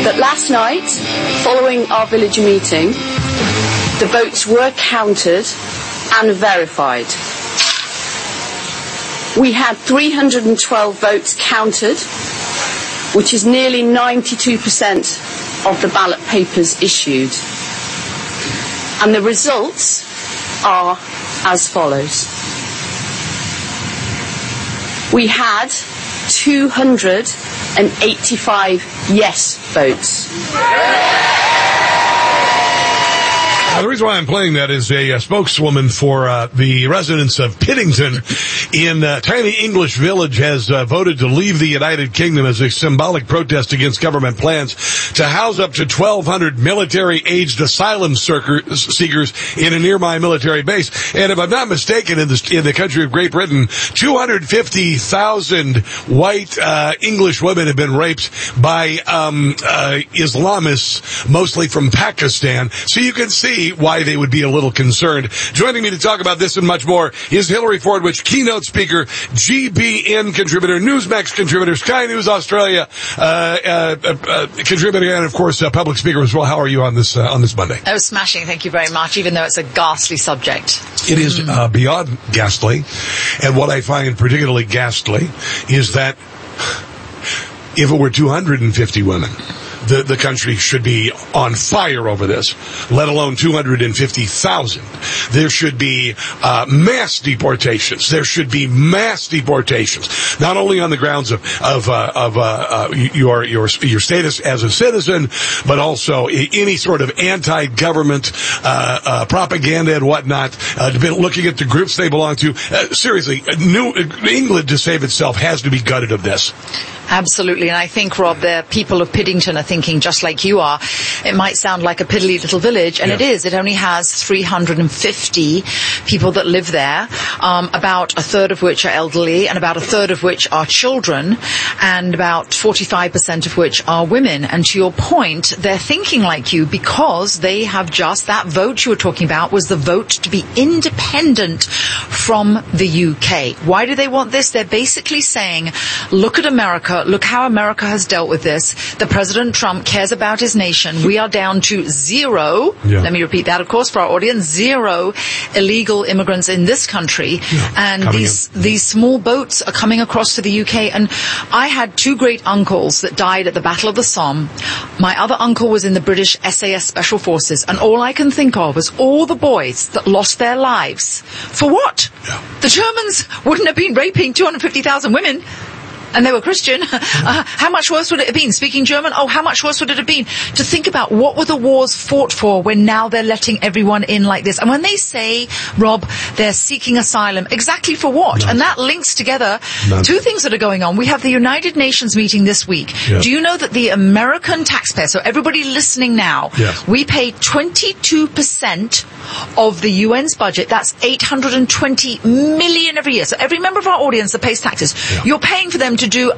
that last night, following our village meeting, the votes were counted and verified. We had 312 votes counted, which is nearly 92% of the ballot papers issued. And the results are as follows. We had 285 yes votes. The reason why I'm playing that is a spokeswoman for the residents of Piddington in tiny English village has voted to leave the United Kingdom as a symbolic protest against government plans to house up to 1,200 military-aged asylum seekers in a nearby military base. And if I'm not mistaken, in the country of Great Britain, 250,000 white English women have been raped by Islamists, mostly from Pakistan. So you can see why they would be a little concerned. Joining me to talk about this and much more is Hillary Fordwich, keynote speaker, GBN contributor, Newsmax contributor, Sky News Australia contributor, and of course public speaker as well. How are you on this Monday? Oh, smashing! Thank you very much. Even though it's a ghastly subject, it is beyond ghastly, and what I find particularly ghastly is that if it were 250 women, the country should be on fire over this, let alone 250,000. There should be mass deportations. There should be mass deportations, not only on the grounds of your status as a citizen, but also any sort of anti-government propaganda and whatnot. Looking at the groups they belong to, seriously, England, to save itself, has to be gutted of this. Absolutely, and I think, Rob, the people of Piddington are thinking just like you are. It might sound like a piddly little village, and it is. It only has 350 people that live there, about a third of which are elderly, and about a third of which are children, and about 45% of which are women. And to your point, they're thinking like you because they have just, that vote you were talking about was the vote to be independent from the UK. Why do they want this? They're basically saying, look at America. Look how America has dealt with this. The President Trump cares about his nation. We are down to zero. Yeah. Let me repeat that, of course, for our audience. Zero illegal immigrants in this country. Yeah. And these small boats are coming across to the UK. And I had two great uncles that died at the Battle of the Somme. My other uncle was in the British SAS Special Forces. And all I can think of is all the boys that lost their lives. For what? Yeah. The Germans wouldn't have been raping 250,000 women. And they were Christian. How much worse would it have been? Speaking German? Oh, how much worse would it have been? To think about what were the wars fought for when now they're letting everyone in like this. And when they say, Rob, they're seeking asylum, exactly for what? And that links together two things that are going on. We have the United Nations meeting this week. Yeah. Do you know that the American taxpayer, so everybody listening now, we pay 22% of the UN's budget. That's 820 million every year. So every member of our audience that pays taxes, you're paying for them to do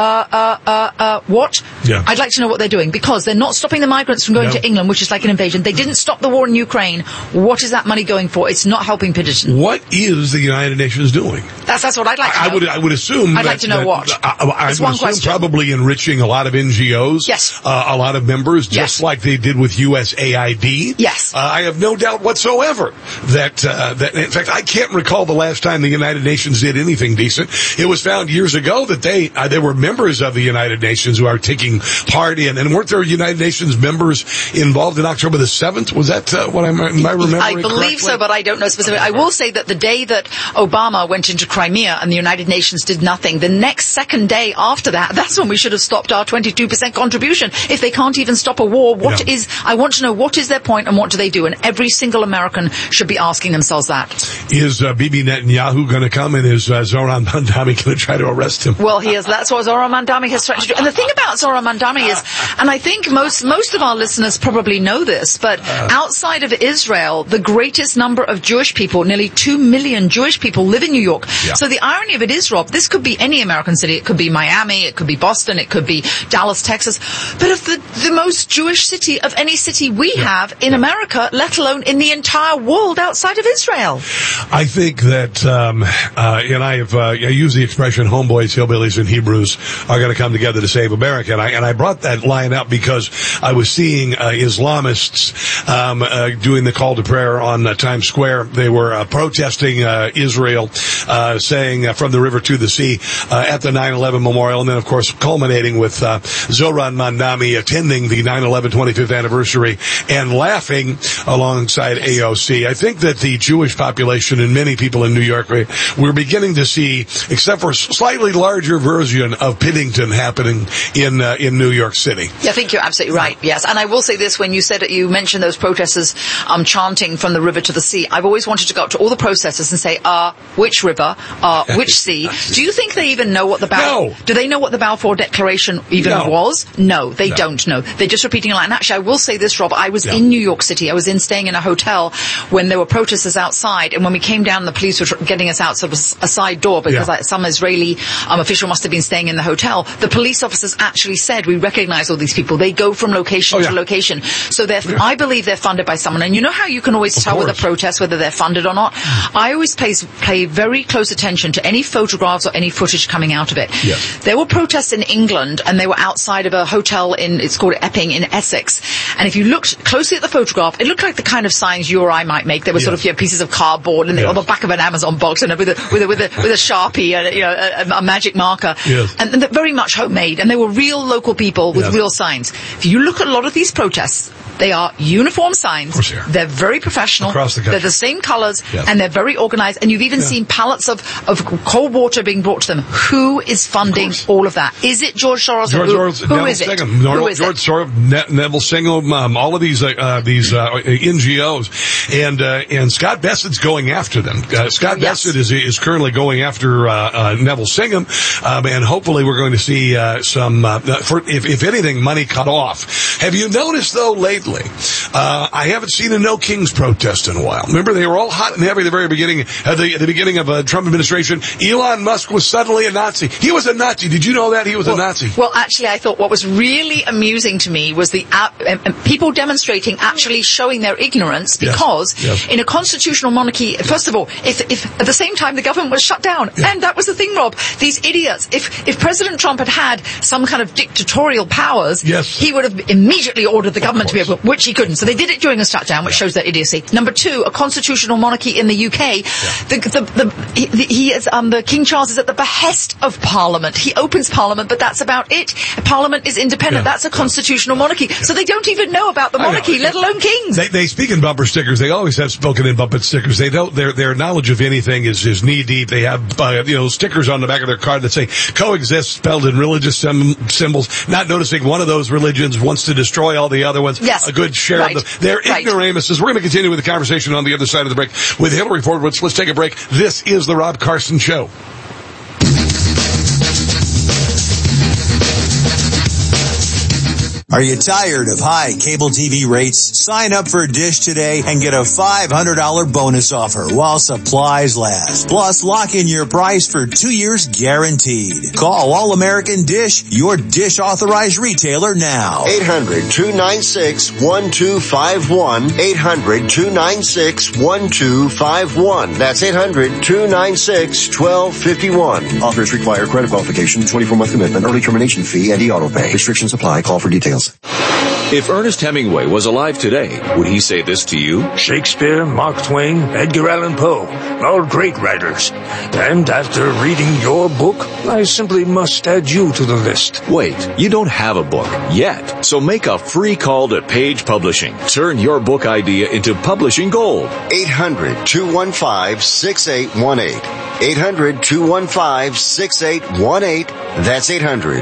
what? Yeah. I'd like to know what they're doing, because they're not stopping the migrants from going to England, which is like an invasion. They didn't stop the war in Ukraine. What is that money going for? It's not helping Piddington. What is the United Nations doing? That's what I'd like to know. I would assume. I'd like to know what. I would assume probably enriching a lot of NGOs. Yes. A lot of members, just like they did with USAID. Yes. I have no doubt whatsoever that in fact, I can't recall the last time the United Nations did anything decent. It was found years ago that they were members of the United Nations who are taking part in, and weren't there United Nations members involved in October the 7th? Was that what am I remembering I believe correctly? So, but I don't know specifically. I will say that the day that Obama went into Crimea and the United Nations did nothing, the next second day after that, that's when we should have stopped our 22% contribution. If they can't even stop a war, I want to know what is their point and what do they do? And every single American should be asking themselves that. Is Bibi Netanyahu going to come, and is Zoran Mandami going to try to arrest him? Well, that's what Zoran Mandami has tried to do. And the thing about Zoran Mandami is, and I think most of our listeners probably know this, but outside of Israel, the greatest number of Jewish people, nearly 2 million Jewish people, live in New York. Yeah. So the irony of it is, Rob, this could be any American city. It could be Miami, it could be Boston, it could be Dallas, Texas. But of the most Jewish city of any city we have in America, let alone in the entire world outside of Israel. I think that, and I use the expression homeboys, hillbillies, Israelis and Hebrews are going to come together to save America. And I brought that line up because I was seeing Islamists doing the call to prayer on Times Square. They were protesting Israel, saying from the river to the sea at the 9/11 memorial, and then, of course, culminating with Zohran Mandami attending the 9/11 25th anniversary and laughing alongside AOC. I think that the Jewish population and many people in New York, we're beginning to see, except for a slightly larger version of Piddington happening in New York City. Yeah, I think you're absolutely right, yes. And I will say this, when you mentioned those protesters chanting from the river to the sea, I've always wanted to go up to all the protesters and say, which river, which sea? Do you think they even know what the Balfour... No. Do they know what the Balfour Declaration even was? No, they don't know. They're just repeating a line. And actually, I will say this, Rob, I was in New York City. I was staying in a hotel when there were protesters outside, and when we came down, the police were getting us out sort of a side door because some Israeli official must have been staying in the hotel. The police officers actually said, we recognize all these people. They go from location to location. So I believe they're funded by someone. And you know how you can always tell with a protest whether they're funded or not? I always pay very close attention to any photographs or any footage coming out of it. Yes. There were protests in England, and they were outside of a hotel it's called Epping in Essex. And if you looked closely at the photograph, it looked like the kind of signs you or I might make. There were sort of pieces of cardboard and on the back of an Amazon box, and with a Sharpie and a magic marker, and they're very much homemade. And they were real local people with real signs. If you look at a lot of these protests, they are uniform signs. They're very professional. Across the country. They're the same colors, and they're very organized. And you've even seen pallets of cold water being brought to them. Who is funding all of that? Is it George Soros? Who is it? George Soros, Neville Singham, all of these NGOs, and Scott Bessett's going after them. Scott Bessett is currently going after Neville Singham, and hopefully we're going to see some, if anything, money cut off. Have you noticed though lately? I haven't seen a No Kings protest in a while. Remember, they were all hot and heavy at the very beginning. At the beginning of a Trump administration, Elon Musk was suddenly a Nazi. He was a Nazi. Did you know that he was a Nazi? Well, actually, I thought what was really amusing to me was the people demonstrating actually showing their ignorance, because in a constitutional monarchy, first of all, if at the same time the government was shut down, and that was the thing, Rob, these idiots, if President Trump had some kind of dictatorial powers, he would have immediately ordered the government to be able, which he couldn't. So they did it during a shutdown, which shows their idiocy. Number two, a constitutional monarchy in the UK, the King Charles is at the behest of Parliament. He opens Parliament, but that's about it. Parliament is independent. That's a constitutional monarchy. So they don't even know about the monarchy, let alone kings. They speak in bumper stickers. They always have spoken in bumper stickers. They don't. Their knowledge of anything is knee deep. They have stickers on the back of their card that say coexist spelled in religious symbols. Not noticing one of those religions wants to destroy all the other ones. Yes. A good share of them. They're ignoramuses. We're going to continue with the conversation on the other side of the break with Hillary Ford. Let's take a break. This is the Rob Carson Show. Are you tired of high cable TV rates? Sign up for Dish today and get a $500 bonus offer while supplies last. Plus, lock in your price for 2 years guaranteed. Call All American Dish, your Dish authorized retailer now. 800-296-1251. 800-296-1251. That's 800-296-1251. Offers require credit qualification, 24-month commitment, early termination fee, and e-auto pay. Restrictions apply. Call for details. If Ernest Hemingway was alive today, would he say this to you? Shakespeare, Mark Twain, Edgar Allan Poe, all great writers. And after reading your book, I simply must add you to the list. Wait, you don't have a book yet. So make a free call to Page Publishing. Turn your book idea into publishing gold. 800-215-6818. 800-215-6818. That's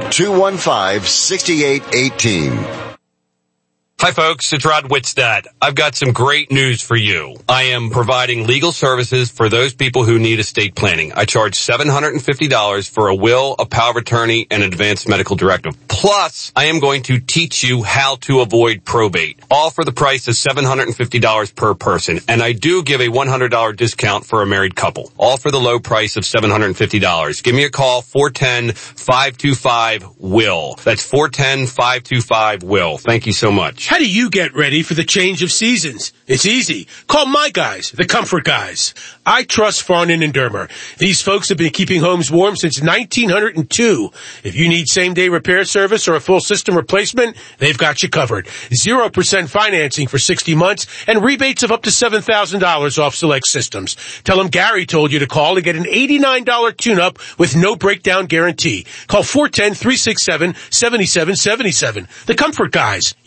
800-215-6818. Hi folks, it's Rod Whitstad. I've got some great news for you. I am providing legal services for those people who need estate planning. I charge $750 for a will, a power of attorney, and an advanced medical directive. Plus, I am going to teach you how to avoid probate. all for the price of $750 per person. And I do give a $100 discount for a married couple, all for the low price of $750. Give me a call, 410-525-WILL. That's 410-525-WILL. Thank you so much. How do you get ready for the change of seasons? It's easy. Call my guys, the Comfort Guys. I trust Farnan and Dermer. These folks have been keeping homes warm since 1902. If you need same-day repair service or a full system replacement, they've got you covered. 0% financing for 60 months and rebates of up to $7,000 off select systems. Tell them Gary told you to call to get an $89 tune-up with no breakdown guarantee. Call 410-367-7777. The Comfort Guys.